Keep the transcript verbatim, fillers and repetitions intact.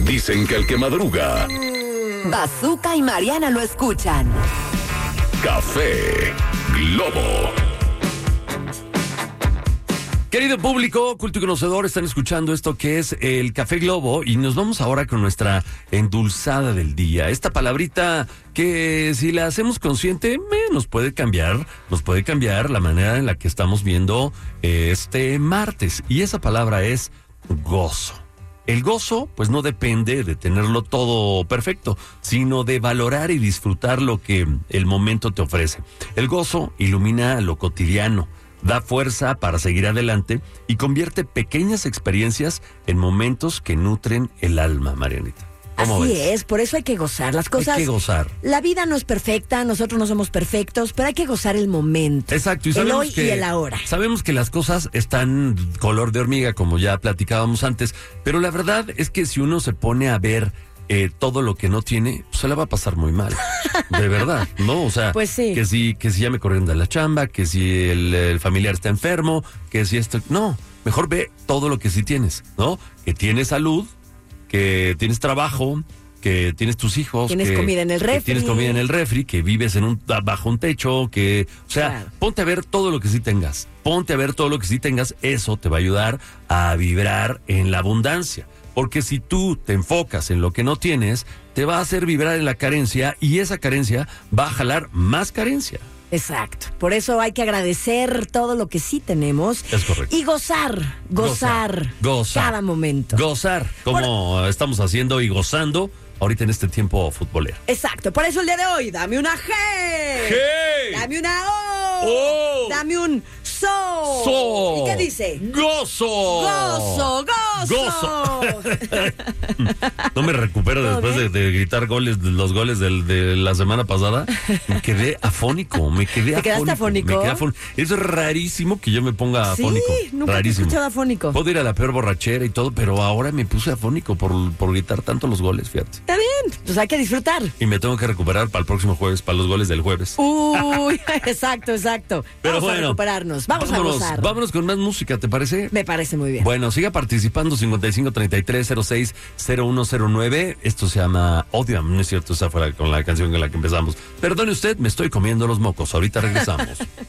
Dicen que el que madruga, Bazooka y Mariana lo escuchan. Café Globo. Querido público, culto y conocedor, están escuchando esto que es el Café Globo y nos vamos ahora con nuestra endulzada del día. Esta palabrita que si la hacemos consciente eh, nos puede cambiar, nos puede cambiar la manera en la que estamos viendo eh, este martes. Y esa palabra es gozo. El gozo, pues no depende de tenerlo todo perfecto, sino de valorar y disfrutar lo que el momento te ofrece. El gozo ilumina lo cotidiano, da fuerza para seguir adelante y convierte pequeñas experiencias en momentos que nutren el alma, Marianita. ¿Cómo Así ves? es, por eso hay que gozar las cosas. Hay que gozar. La vida no es perfecta, nosotros no somos perfectos, pero hay que gozar el momento. Exacto. Y el sabemos hoy que, y el ahora. Sabemos que las cosas están color de hormiga, como ya platicábamos antes, pero la verdad es que si uno se pone a ver eh, todo lo que no tiene, pues se la va a pasar muy mal. De verdad, ¿no? O sea, Pues sí. que si, que si ya me corrieron de la chamba, que si el, el familiar está enfermo, que si esto... No, mejor ve todo lo que sí tienes, ¿no? Que tienes salud, que tienes trabajo, que tienes tus hijos, Tienes que, comida en el que refri. tienes comida en el refri, que vives en un bajo un techo, que, o sea, Claro. ponte a ver todo lo que sí tengas. Ponte a ver todo lo que sí tengas, eso te va a ayudar a vibrar en la abundancia. Porque si tú te enfocas en lo que no tienes, te va a hacer vibrar en la carencia y esa carencia va a jalar más carencia. Exacto. Por eso hay que agradecer todo lo que sí tenemos. Es correcto. Y gozar, gozar, Gozar. cada momento. Gozar, como estamos haciendo y gozando ahorita en este tiempo futbolero. Exacto. Por eso el día de hoy, dame una G. G. Dame una O. O. Dame un So. So. ¿Y qué dice? Gozo. Gozo, gozo. No me recupero ¿Todo después de, bien? de gritar goles, los goles del- de la semana pasada. Me quedé afónico, me quedé ¿Te quedaste afónico? Me quedé afónico. Es rarísimo que yo me ponga Sí, afónico. nunca te he rarísimo. escuchado afónico. Puedo ir a la peor borrachera y todo, pero ahora me puse afónico por, por gritar tanto los goles, fíjate. Está bien, pues hay que disfrutar. Y me tengo que recuperar para el próximo jueves, para los goles del jueves. Uy, exacto, exacto. Pero Vamos bueno, a recuperarnos, vamos vámonos, a gozar. Vámonos con más música, ¿te parece? Me parece muy bien. Bueno, siga participando, cincuenta y cinco treinta y tres cero seis cero uno cero nueve. Esto se llama Odio, no es cierto, esa fue la- con la canción con la que empezamos. Perdone usted, me estoy comiendo los mocos, ahorita regresamos.